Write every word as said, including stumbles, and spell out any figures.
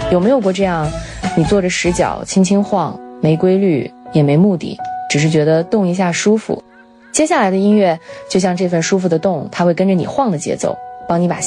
有没有过这样，你坐着石脚轻轻晃，没规律也没目的，只是觉得动一下舒服，接下来的音乐就像这份舒服的动，它会跟着你晃的节奏帮你把